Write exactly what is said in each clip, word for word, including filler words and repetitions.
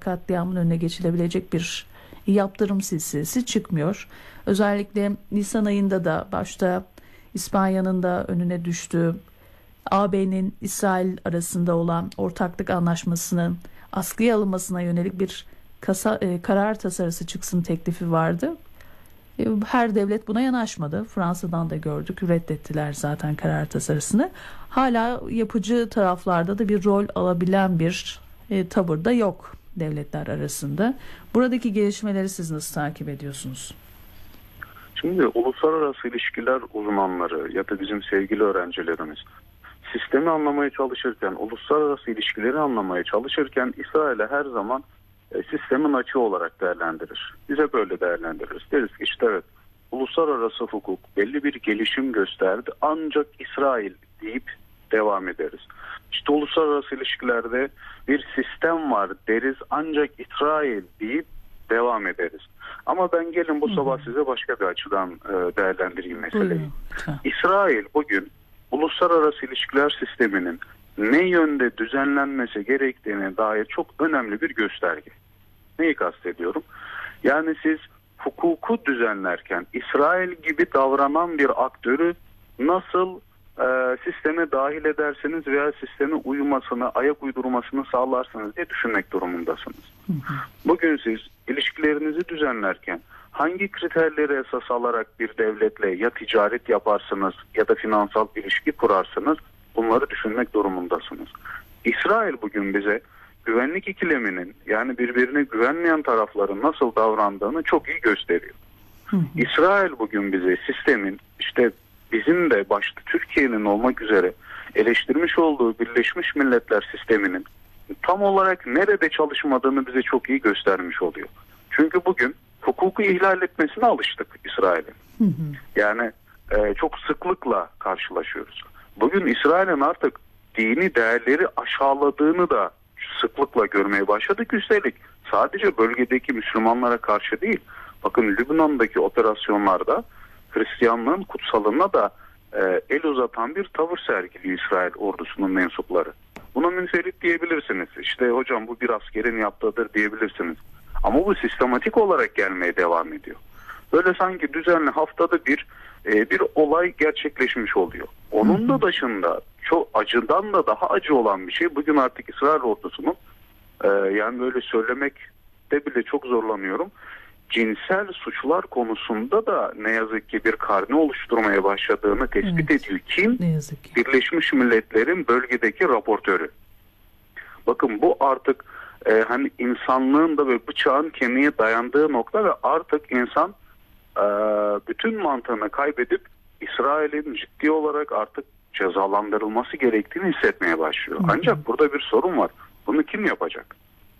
katliamın önüne geçilebilecek bir yaptırım silsilesi çıkmıyor. Özellikle Nisan ayında da başta İspanya'nın da önüne düştüğü A B'nin İsrail arasında olan ortaklık anlaşmasının askıya alınmasına yönelik bir kasa, e, karar tasarısı çıksın teklifi vardı. E, her devlet buna yanaşmadı. Fransa'dan da gördük, reddettiler zaten karar tasarısını. Hala yapıcı taraflarda da bir rol alabilen bir e, tavır da yok devletler arasında. Buradaki gelişmeleri siz nasıl takip ediyorsunuz? Şimdi uluslararası ilişkiler uzmanları ya da bizim sevgili öğrencilerimiz sistemi anlamaya çalışırken, uluslararası ilişkileri anlamaya çalışırken İsrail'e her zaman e, sistemin açığı olarak değerlendirir. Bize böyle değerlendiririz. Deriz ki işte evet, uluslararası hukuk belli bir gelişim gösterdi ancak İsrail deyip devam ederiz. İşte uluslararası ilişkilerde bir sistem var deriz ancak İsrail deyip devam ederiz. Ama ben gelin bu sabah size başka bir açıdan e, değerlendireyim meseleyi. İsrail bugün uluslararası ilişkiler sisteminin ne yönde düzenlenmesi gerektiğine dair çok önemli bir gösterge. Neyi kastediyorum? Yani siz hukuku düzenlerken İsrail gibi davranan bir aktörü nasıl e, sisteme dahil edersiniz veya sisteme uyumasını, ayak uydurmasını sağlarsınız diye düşünmek durumundasınız. Bugün siz ilişkilerinizi düzenlerken hangi kriterleri esas alarak bir devletle ya ticaret yaparsınız ya da finansal ilişki kurarsınız, bunları düşünmek durumundasınız. İsrail bugün bize güvenlik ikileminin, yani birbirine güvenmeyen tarafların nasıl davrandığını çok iyi gösteriyor. Hı hı. İsrail bugün bize sistemin, işte bizim de başta Türkiye'nin olmak üzere eleştirmiş olduğu Birleşmiş Milletler sisteminin tam olarak nerede çalışmadığını bize çok iyi göstermiş oluyor. Çünkü bugün hukuku ihlal etmesine alıştık İsrail'in. Yani e, çok sıklıkla karşılaşıyoruz. Bugün İsrail'in artık dini değerleri aşağıladığını da sıklıkla görmeye başladık. Üstelik sadece bölgedeki Müslümanlara karşı değil, bakın Lübnan'daki operasyonlarda Hristiyanlığın kutsalına da e, el uzatan bir tavır sergiliyor İsrail ordusunun mensupları. Buna münferit diyebilirsiniz. İşte hocam bu bir askerin yaptığıdır diyebilirsiniz. Ama bu sistematik olarak gelmeye devam ediyor. Böyle sanki düzenli haftada bir e, bir olay gerçekleşmiş oluyor. Onun da dışında çok acıdan da daha acı olan bir şey. Bugün artık İsrail ordusunun e, yani böyle söylemekte bile çok zorlanıyorum. Cinsel suçlar konusunda da ne yazık ki bir karne oluşturmaya başladığını tespit evet. ediyor. Kim? Ne yazık ki. Birleşmiş Milletler'in bölgedeki raportörü. Bakın bu artık e, hani insanlığın da ve bıçağın kemiğe dayandığı nokta ve artık insan e, bütün mantığını kaybedip İsrail'in ciddi olarak artık cezalandırılması gerektiğini hissetmeye başlıyor. Hı hı. Ancak burada bir sorun var. Bunu kim yapacak?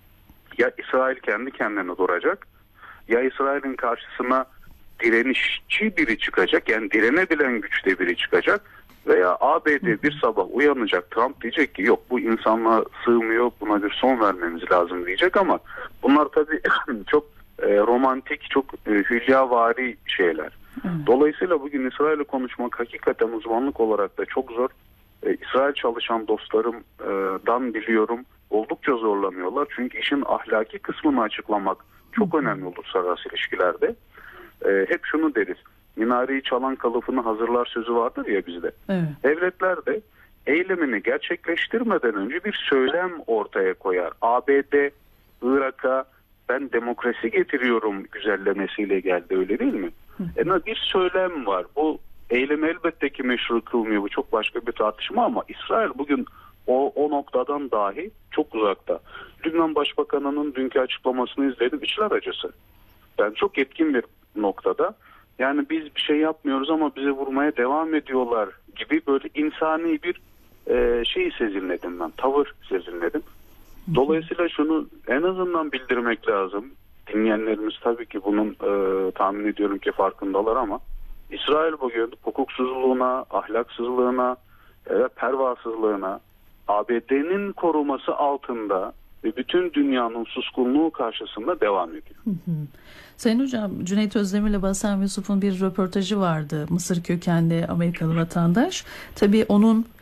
Ya İsrail kendi kendine duracak, ya İsrail'in karşısına direnişçi biri çıkacak, yani direnebilen güçte biri çıkacak veya A B D bir sabah uyanacak, Trump diyecek ki yok bu insanlığa sığmıyor, buna bir son vermemiz lazım diyecek. Ama bunlar tabii çok e, romantik, çok e, hülyavari şeyler. Dolayısıyla bugün İsrail'le konuşmak hakikaten uzmanlık olarak da çok zor. E, İsrail çalışan dostlarımdan biliyorum, oldukça zorlanıyorlar. Çünkü işin ahlaki kısmını açıklamak çok önemli uluslararası ilişkilerde. E, hep şunu deriz. Minareyi çalan kalıfını hazırlar sözü vardır ya bizde. Evet. Devletler de eylemini gerçekleştirmeden önce bir söylem ortaya koyar. A B D Irak'a ben demokrasi getiriyorum güzellemesiyle geldi, öyle değil mi? E, bir söylem var. Bu eylemi elbette ki meşru kılmıyor. Bu çok başka bir tartışma ama İsrail bugün o, o noktadan dahi çok uzakta. Lübnan Başbakanı'nın dünkü açıklamasını izledim. İçler acısı. Yani çok etkin bir noktada. Yani biz bir şey yapmıyoruz ama bize vurmaya devam ediyorlar gibi böyle insani bir e, şey sezinledim ben. Tavır sezinledim. Dolayısıyla şunu en azından bildirmek lazım. Dinleyenlerimiz tabii ki bunun e, tahmin ediyorum ki farkındalar ama İsrail bugün hukuksuzluğuna, ahlaksızlığına ve pervasızlığına A B D'nin koruması altında ve bütün dünyanın suskunluğu karşısında devam ediyor. Hı hı. Sayın Hocam, Cüneyt Özdemir ile Bassam Yusuf'un bir röportajı vardı. Mısır kökenli Amerikalı vatandaş. Tabii onun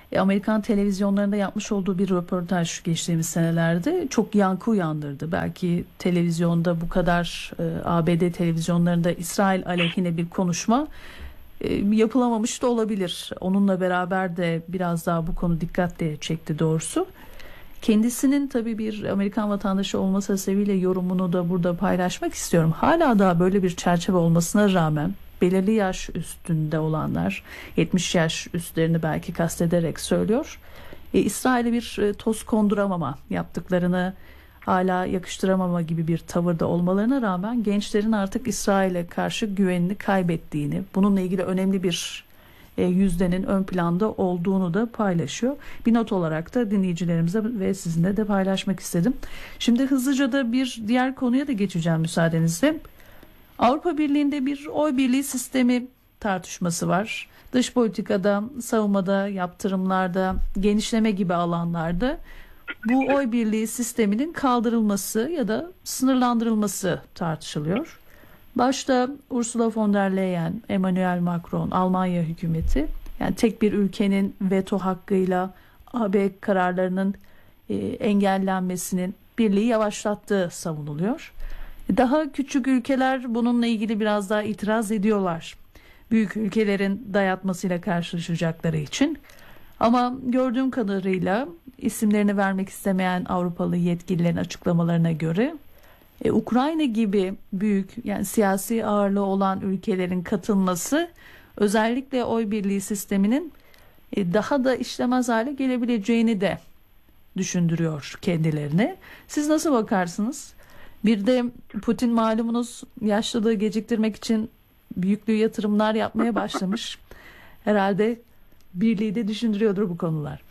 E, Amerikan televizyonlarında yapmış olduğu bir röportaj geçtiğimiz senelerde çok yankı uyandırdı. Belki televizyonda bu kadar e, A B D televizyonlarında İsrail aleyhine bir konuşma e, yapılamamış da olabilir. Onunla beraber de biraz daha bu konu dikkatle çekti doğrusu. Kendisinin tabii bir Amerikan vatandaşı olması sebebiyle yorumunu da burada paylaşmak istiyorum. Hala daha böyle bir çerçeve olmasına rağmen belirli yaş üstünde olanlar, yetmiş yaş üstlerini belki kastederek söylüyor. E, İsrail'e bir e, toz konduramama, yaptıklarını hala yakıştıramama gibi bir tavırda olmalarına rağmen gençlerin artık İsrail'e karşı güvenini kaybettiğini, bununla ilgili önemli bir e, yüzdenin ön planda olduğunu da paylaşıyor. Bir not olarak da dinleyicilerimize ve sizinle de paylaşmak istedim. Şimdi hızlıca da bir diğer konuya da geçeceğim müsaadenizle. Avrupa Birliği'nde bir oy birliği sistemi tartışması var. Dış politikada, savunmada, yaptırımlarda, genişleme gibi alanlarda bu oy birliği sisteminin kaldırılması ya da sınırlandırılması tartışılıyor. Başta Ursula von der Leyen, Emmanuel Macron, Almanya hükümeti, yani tek bir ülkenin veto hakkıyla A B kararlarının e, engellenmesinin birliği yavaşlattığı savunuluyor. Daha küçük ülkeler bununla ilgili biraz daha itiraz ediyorlar. Büyük ülkelerin dayatmasıyla karşılaşacakları için. Ama gördüğüm kadarıyla isimlerini vermek istemeyen Avrupalı yetkililerin açıklamalarına göre e, Ukrayna gibi büyük, yani siyasi ağırlığı olan ülkelerin katılması özellikle oy birliği sisteminin e, daha da işlemez hale gelebileceğini de düşündürüyor kendilerine. Siz nasıl bakarsınız? Bir de Putin malumunuz yaşlılığı geciktirmek için büyüklüğü yatırımlar yapmaya başlamış. Herhalde birliği de düşündürüyordur bu konular.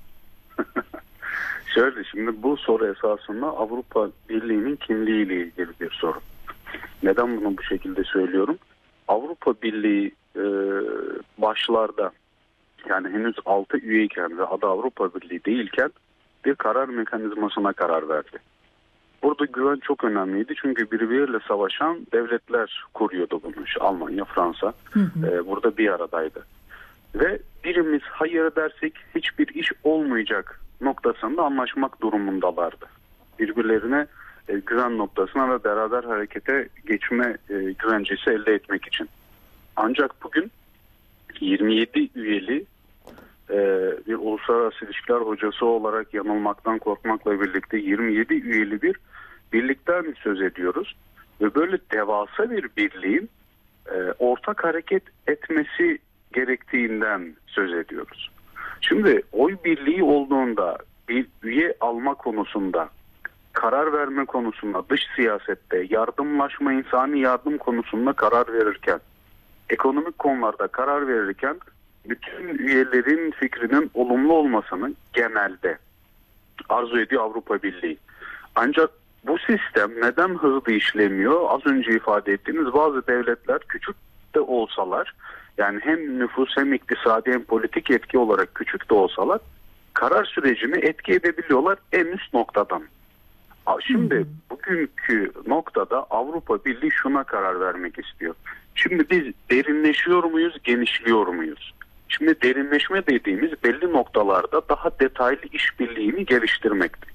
Şöyle, şimdi bu soru esasında Avrupa Birliği'nin kimliğiyle ilgili bir soru. Neden bunu bu şekilde söylüyorum? Avrupa Birliği e, başlarda, yani henüz altı üyeyken ve adı Avrupa Birliği değilken bir karar mekanizmasına karar verdi. Burada güven çok önemliydi çünkü birbiriyle savaşan devletler kuruyordu bunu. İşte Almanya, Fransa hı hı. E, burada bir aradaydı. Ve birimiz hayır dersek hiçbir iş olmayacak noktasında anlaşmak durumundalardı. Birbirlerine e, güven noktasına ve beraber harekete geçme e, güvencesi elde etmek için. Ancak bugün yirmi yedi üyeli e, bir uluslararası ilişkiler hocası olarak yanılmaktan korkmakla birlikte yirmi yedi üyeli bir birlikten söz ediyoruz. Ve böyle devasa bir birliğin e, ortak hareket etmesi gerektiğinden söz ediyoruz. Şimdi oy birliği olduğunda bir üye alma konusunda, karar verme konusunda, dış siyasette, yardımlaşma, insani yardım konusunda karar verirken, ekonomik konularda karar verirken bütün üyelerin fikrinin olumlu olmasını genelde arzu ediyor Avrupa Birliği. Ancak bu sistem neden hızlı işlemiyor? Az önce ifade ettiğiniz bazı devletler küçük de olsalar, yani hem nüfus hem iktisadi hem politik etki olarak küçük de olsalar karar sürecini etki edebiliyorlar en üst noktadan. Şimdi bugünkü noktada Avrupa Birliği şuna karar vermek istiyor. Şimdi biz derinleşiyor muyuz, genişliyor muyuz? Şimdi derinleşme dediğimiz belli noktalarda daha detaylı işbirliğini geliştirmektir.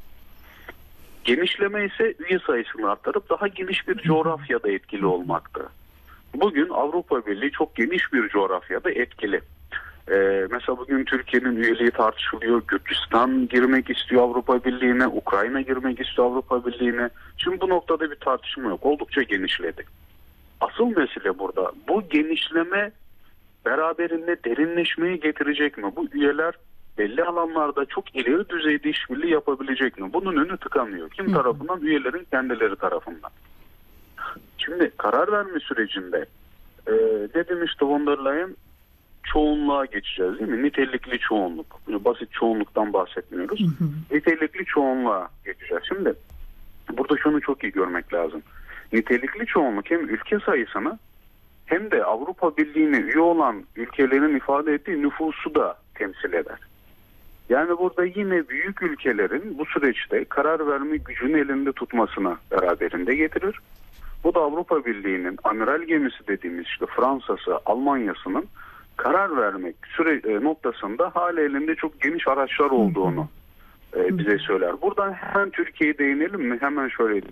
Genişleme ise üye sayısını arttırıp daha geniş bir coğrafyada etkili olmakta. Bugün Avrupa Birliği çok geniş bir coğrafyada etkili. Ee, mesela bugün Türkiye'nin üyeliği tartışılıyor. Gürcistan girmek istiyor Avrupa Birliği'ne, Ukrayna girmek istiyor Avrupa Birliği'ne. Şimdi bu noktada bir tartışma yok. Oldukça genişledi. Asıl mesele burada. Bu genişleme beraberinde derinleşmeyi getirecek mi? Bu üyeler belli alanlarda çok ileri düzeyde işbirliği yapabilecek mi? Bunun önü tıkanmıyor. Kim tarafından? Üyelerin kendileri tarafından. Şimdi karar verme sürecinde e, dedim işte von der Leyen çoğunluğa geçeceğiz değil mi? Nitelikli çoğunluk. Yani basit çoğunluktan bahsetmiyoruz. Hı hı. Nitelikli çoğunluğa geçeceğiz. Şimdi burada şunu çok iyi görmek lazım. Nitelikli çoğunluk hem ülke sayısını hem de Avrupa Birliği'ne üye olan ülkelerin ifade ettiği nüfusu da temsil eder. Yani burada yine büyük ülkelerin bu süreçte karar verme gücünü elinde tutmasına beraberinde getirir. Bu da Avrupa Birliği'nin amiral gemisi dediğimiz işte Fransa'sı, Almanya'sının karar vermek süre e, noktasında hala elinde çok geniş araçlar olduğunu e, bize söyler. Buradan hemen Türkiye'ye değinelim mi? Hemen şöyle